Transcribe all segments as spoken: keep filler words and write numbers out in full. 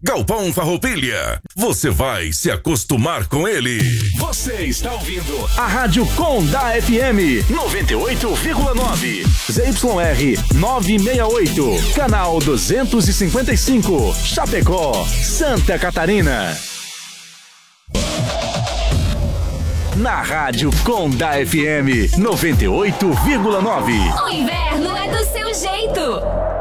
Galpão Farroupilha. Você vai se acostumar com ele. Você está ouvindo a Rádio Condá F M noventa e oito vírgula nove. Z Y R novecentos e sessenta e oito. Canal duzentos e cinquenta e cinco. Chapecó, Santa Catarina. Na Rádio Condá F M noventa e oito vírgula nove. O inverno é do seu jeito.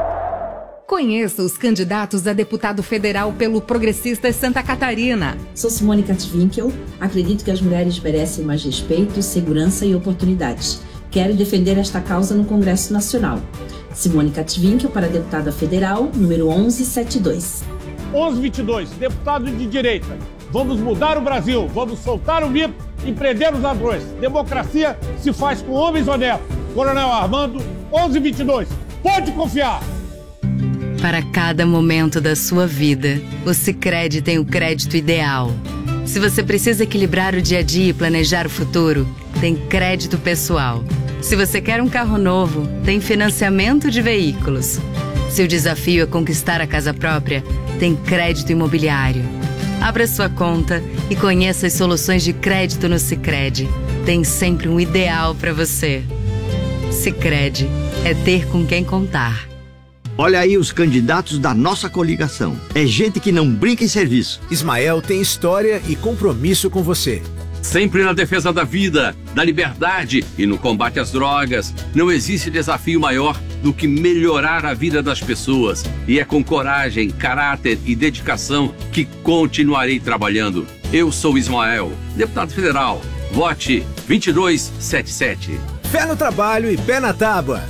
Conheça os candidatos a deputado federal pelo Progressistas Santa Catarina. Sou Simone Katwinkel. Acredito que as mulheres merecem mais respeito, segurança e oportunidades. Quero defender esta causa no Congresso Nacional. Simone Katwinkel para deputada federal, número onze setenta e dois. onze vinte e dois, deputado de direita. Vamos mudar o Brasil, vamos soltar o mito e prender os ladrões. Democracia se faz com homens honestos. Coronel Armando, onze vinte e dois. Pode confiar! Para cada momento da sua vida, o Sicredi tem o crédito ideal. Se você precisa equilibrar o dia a dia e planejar o futuro, tem crédito pessoal. Se você quer um carro novo, tem financiamento de veículos. Se o desafio é conquistar a casa própria, tem crédito imobiliário. Abra sua conta e conheça as soluções de crédito no Sicredi. Tem sempre um ideal para você. Sicredi é ter com quem contar. Olha aí os candidatos da nossa coligação. É gente que não brinca em serviço. Ismael tem história e compromisso com você. Sempre na defesa da vida, da liberdade e no combate às drogas. Não existe desafio maior do que melhorar a vida das pessoas. E é com coragem, caráter e dedicação que continuarei trabalhando. Eu sou Ismael, deputado federal. Vote vinte e dois setenta e sete. Fé no trabalho e pé na tábua.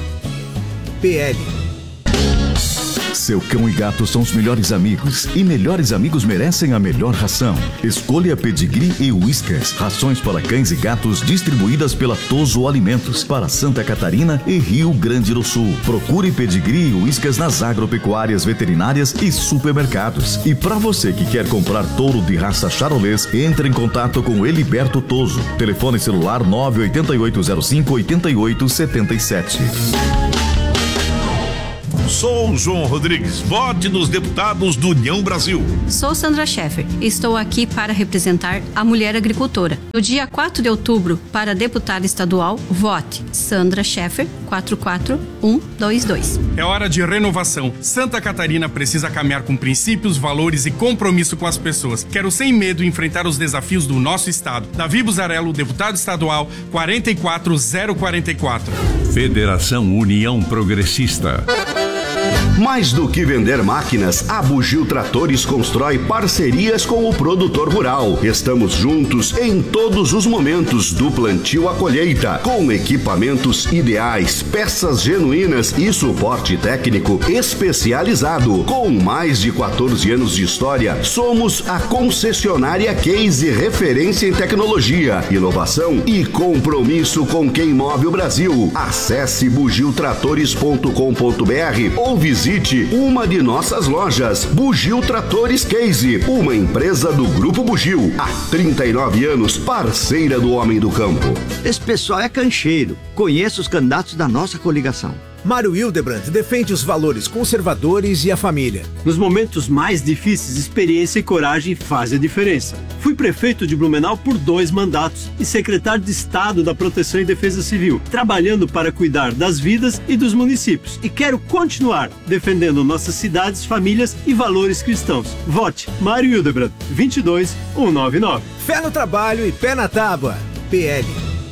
P L. Seu cão e gato são os melhores amigos e melhores amigos merecem a melhor ração. Escolha Pedigree e Whiskas, rações para cães e gatos distribuídas pela Toso Alimentos para Santa Catarina e Rio Grande do Sul. Procure Pedigree e Whiskas nas agropecuárias, veterinárias e supermercados. E para você que quer comprar touro de raça charolês, entre em contato com Eliberto Toso. Telefone celular nove oito oito zero cinco oito oito sete sete. Sou João Rodrigues, vote nos deputados do União Brasil. Sou Sandra Scheffer, estou aqui para representar a mulher agricultora. No dia quatro de outubro, para deputada estadual, vote Sandra Scheffer, quatro quatro um dois dois. É hora de renovação. Santa Catarina precisa caminhar com princípios, valores e compromisso com as pessoas. Quero sem medo enfrentar os desafios do nosso estado. Davi Buzarello, deputado estadual, quatro quatro zero quatro quatro. Federação União Progressista. Mais do que vender máquinas, a Bugio Tratores constrói parcerias com o produtor rural. Estamos juntos em todos os momentos, do plantio à colheita, com equipamentos ideais, peças genuínas e suporte técnico especializado. Com mais de quatorze anos de história, somos a concessionária Case, referência em tecnologia, inovação e compromisso com quem move o Brasil. Acesse bugio tratores ponto com ponto br ou visite uma de nossas lojas. Bugio Tratores Case, uma empresa do Grupo Bugio. Há trinta e nove anos, parceira do homem do campo. Esse pessoal é cancheiro. Conheça os candidatos da nossa coligação. Mário Hildebrand defende os valores conservadores e a família. Nos momentos mais difíceis, experiência e coragem fazem a diferença. Fui prefeito de Blumenau por dois mandatos e secretário de Estado da Proteção e Defesa Civil, trabalhando para cuidar das vidas e dos municípios. E quero continuar defendendo nossas cidades, famílias e valores cristãos. Vote Mário Hildebrand, vinte e dois um nove nove. Fé no trabalho e pé na tábua. P L.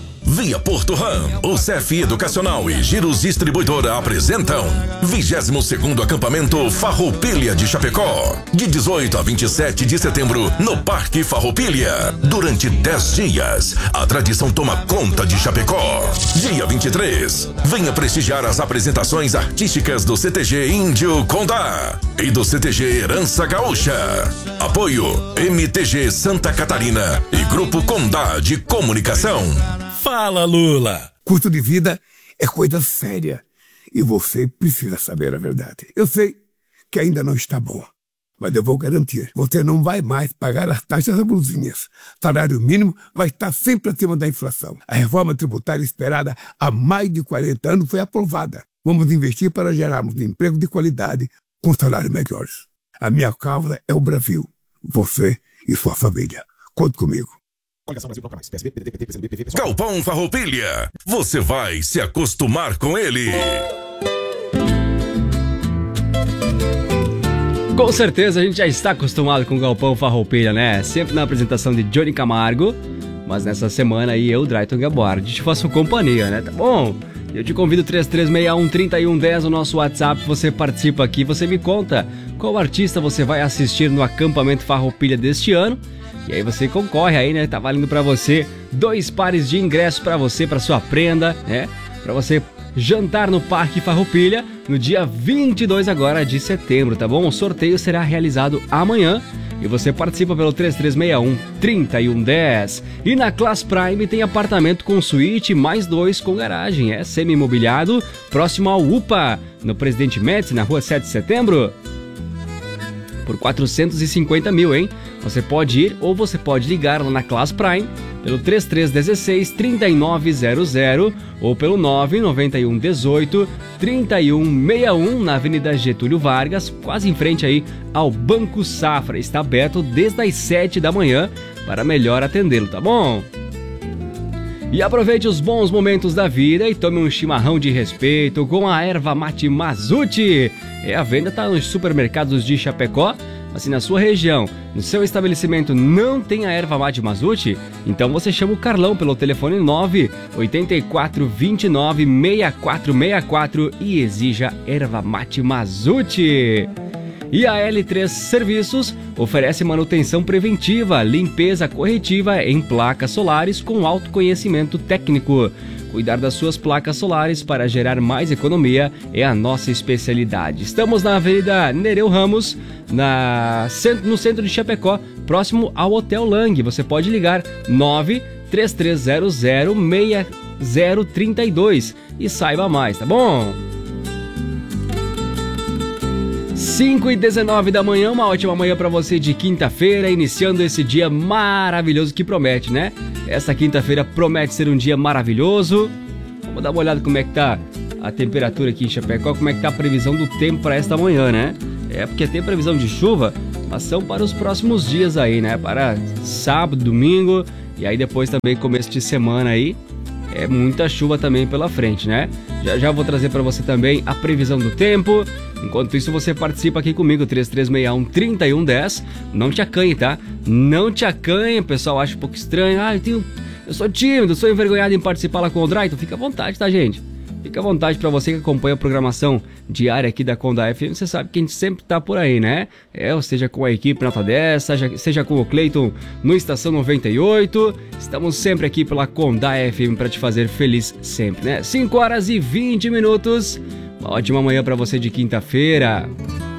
Via Porto Ram, o C F Educacional e Giros Distribuidora apresentam vigésimo segundo Acampamento Farroupilha de Chapecó, de dezoito a vinte e sete de setembro, no Parque Farroupilha. Durante dez dias, a tradição toma conta de Chapecó. Dia vinte e três, venha prestigiar as apresentações artísticas do C T G Índio Condá e do C T G Herança Gaúcha. Apoio M T G Santa Catarina e Grupo Condá de Comunicação. Fala, Lula! Custo de vida é coisa séria e você precisa saber a verdade. Eu sei que ainda não está bom, mas eu vou garantir. Você não vai mais pagar as taxas abusivas. Salário mínimo vai estar sempre acima da inflação. A reforma tributária esperada há mais de quarenta anos foi aprovada. Vamos investir para gerarmos emprego de qualidade com salários melhores. A minha causa é o Brasil. Você e sua família. Conte comigo. Galpão Farroupilha. Você vai se acostumar com ele. Com certeza a gente já está acostumado com o Galpão Farroupilha, né? Sempre na apresentação de Johnny Camargo. Mas nessa semana aí eu, Drayton Gaboard, te faço companhia, né? Tá bom? Eu te convido três três seis um, três um um zero, o nosso WhatsApp, você participa aqui, você me conta qual artista você vai assistir no acampamento Farroupilha deste ano. E aí você concorre aí, né? Tá valendo pra você dois pares de ingressos pra você, pra sua prenda, né? Pra você jantar no Parque Farroupilha no dia vinte e dois agora de setembro, tá bom? O sorteio será realizado amanhã. E você participa pelo três três seis um, três um um zero. E na Class Prime tem apartamento com suíte mais dois com garagem. É semi-imobiliado, próximo ao U P A, no Presidente Médici, na rua sete de setembro. Por quatrocentos e cinquenta mil, hein? Você pode ir ou você pode ligar lá na Class Prime pelo três três um seis, três nove zero zero ou pelo nove nove um um oito, três um seis um na Avenida Getúlio Vargas, quase em frente aí ao Banco Safra. Está aberto desde as sete da manhã para melhor atendê-lo, tá bom? E aproveite os bons momentos da vida e tome um chimarrão de respeito com a erva mate Mazuti. É, a venda está nos supermercados de Chapecó. Mas se na sua região, no seu estabelecimento não tem a erva mate Mazuti, então você chama o Carlão pelo telefone nove oito quatro, dois nove, seis quatro seis quatro e exija erva mate Mazuti. E a L três Serviços oferece manutenção preventiva, limpeza corretiva em placas solares com alto conhecimento técnico. Cuidar das suas placas solares para gerar mais economia é a nossa especialidade. Estamos na Avenida Nereu Ramos, na, no centro de Chapecó, próximo ao Hotel Lang. Você pode ligar nove três três zero zero, seis zero três dois e saiba mais, tá bom? cinco e dezenove da manhã, uma ótima manhã para você de quinta-feira, iniciando esse dia maravilhoso que promete, né? Essa quinta-feira promete ser um dia maravilhoso. Vamos dar uma olhada como é que tá a temperatura aqui em Chapecó, como é que tá a previsão do tempo para esta manhã, né? É porque tem previsão de chuva, mas são para os próximos dias aí, né? Para sábado, domingo e aí depois também começo de semana aí. É muita chuva também pela frente, né? Já já vou trazer para você também a previsão do tempo. Enquanto isso, você participa aqui comigo, três três seis um, três um um zero. Não te acanhe, tá? Não te acanhe, o pessoal acha um pouco estranho. Ah, eu, tenho... eu sou tímido, sou envergonhado em participar lá com o Drayton. Fica à vontade, tá, gente? Fica à vontade para você que acompanha a programação diária aqui da Conda F M. Você sabe que a gente sempre tá por aí, né? É, ou seja com a equipe Nota dez, seja, seja com o Cleiton no Estação noventa e oito. Estamos sempre aqui pela Conda F M para te fazer feliz sempre, né? cinco horas e vinte minutos. Uma ótima manhã para você de quinta-feira.